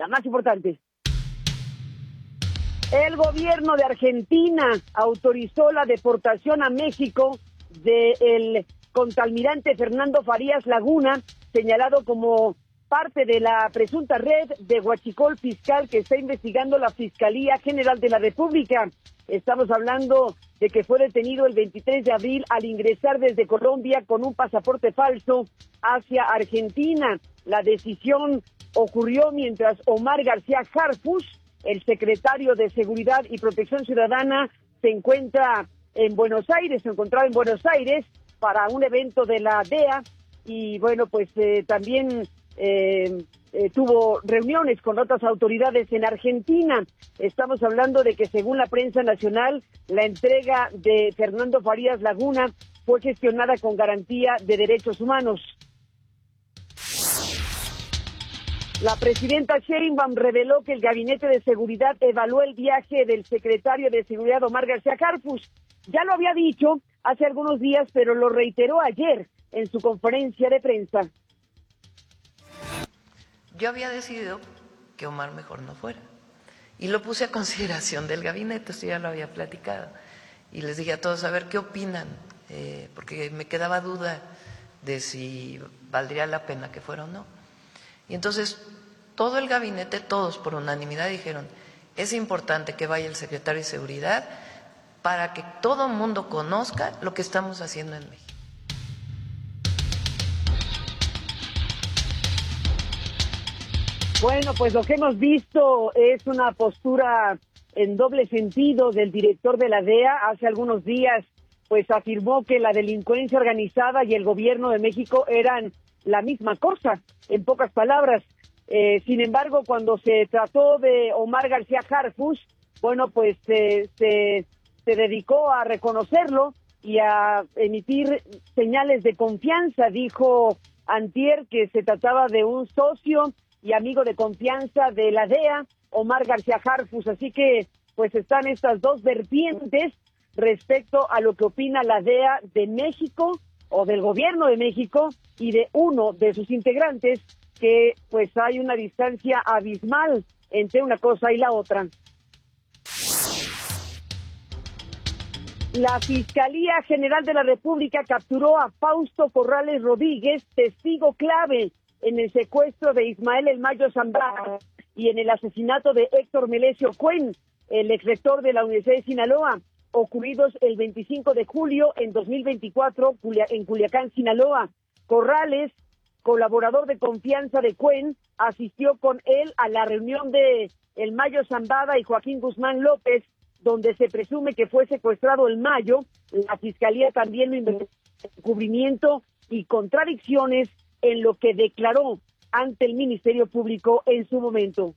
la más importante. El gobierno de Argentina autorizó la deportación a México del contraalmirante Fernando Farías Laguna, señalado como parte de la presunta red de huachicol fiscal que está investigando la Fiscalía General de la República. Estamos hablando de que fue detenido el 23 de abril al ingresar desde Colombia con un pasaporte falso hacia Argentina. La decisión ocurrió mientras Omar García Harfuch, el secretario de Seguridad y Protección Ciudadana, se encontraba en Buenos Aires para un evento de la DEA y bueno, pues también tuvo reuniones con otras autoridades en Argentina. Estamos hablando de que según la prensa nacional, la entrega de Fernando Farías Laguna fue gestionada con garantía de derechos humanos. La presidenta Sheinbaum reveló que el Gabinete de Seguridad evaluó el viaje del secretario de Seguridad Omar García Harfuch. Ya lo había dicho hace algunos días, pero lo reiteró ayer en su conferencia de prensa. Yo había decidido que Omar mejor no fuera y lo puse a consideración del gabinete, esto ya lo había platicado, y les dije a todos, a ver, ¿qué opinan? Porque me quedaba duda de si valdría la pena que fuera o no. Y entonces todo el gabinete, todos por unanimidad dijeron, es importante que vaya el secretario de Seguridad para que todo el mundo conozca lo que estamos haciendo en México. Bueno, pues lo que hemos visto es una postura en doble sentido del director de la DEA. Hace algunos días, pues afirmó que la delincuencia organizada y el gobierno de México eran la misma cosa, en pocas palabras. Sin embargo, cuando se trató de Omar García Harfuch, bueno, pues se dedicó a reconocerlo y a emitir señales de confianza. Dijo antier que se trataba de un socio y amigo de confianza de la DEA, Omar García Harfuch. Así que, pues están estas dos vertientes respecto a lo que opina la DEA de México o del gobierno de México y de uno de sus integrantes, que pues hay una distancia abismal entre una cosa y la otra. La Fiscalía General de la República capturó a Fausto Corrales Rodríguez, testigo clave en el secuestro de Ismael El Mayo Zambada y en el asesinato de Héctor Melesio Cuen, el exrector de la Universidad de Sinaloa, ocurridos el 25 de julio en 2024 en Culiacán, Sinaloa. Corrales, colaborador de confianza de Cuen, asistió con él a la reunión de El Mayo Zambada y Joaquín Guzmán López, donde se presume que fue secuestrado El Mayo. La Fiscalía también lo investigó por encubrimiento y contradicciones en lo que declaró ante el Ministerio Público en su momento.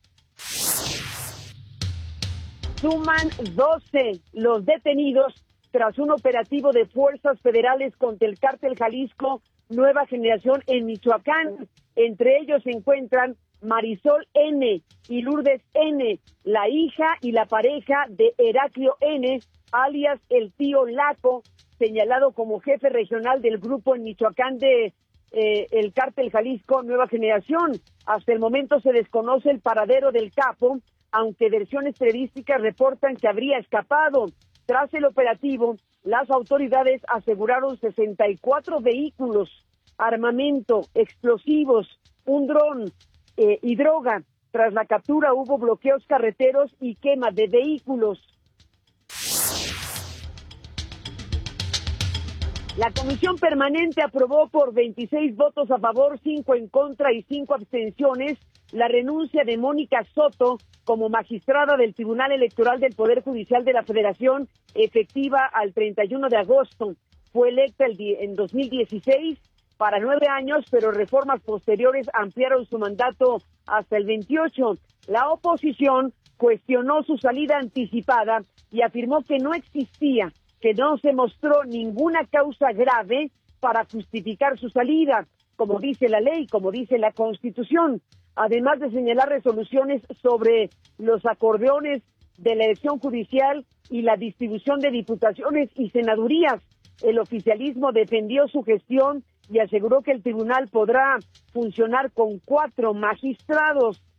Suman 12 los detenidos tras un operativo de fuerzas federales contra el cártel Jalisco Nueva Generación en Michoacán. Entre ellos se encuentran Marisol N. y Lourdes N., la hija y la pareja de Heraclio N., alias el tío Laco, señalado como jefe regional del grupo en Michoacán de el cártel Jalisco Nueva Generación. Hasta el momento se desconoce el paradero del capo, aunque versiones periodísticas reportan que habría escapado. Tras el operativo, las autoridades aseguraron 64 vehículos, armamento, explosivos, un dron y droga. Tras la captura hubo bloqueos carreteros y quema de vehículos. La Comisión Permanente aprobó por 26 votos a favor, 5 en contra y 5 abstenciones la renuncia de Mónica Soto como magistrada del Tribunal Electoral del Poder Judicial de la Federación, efectiva al 31 de agosto. Fue electa en 2016 para 9 años, pero reformas posteriores ampliaron su mandato hasta el 28. La oposición cuestionó su salida anticipada y afirmó que no existía, que no se mostró ninguna causa grave para justificar su salida, como dice la ley, como dice la Constitución, además de señalar resoluciones sobre los acordeones de la elección judicial y la distribución de diputaciones y senadurías. El oficialismo defendió su gestión y aseguró que el tribunal podrá funcionar con 4 magistrados.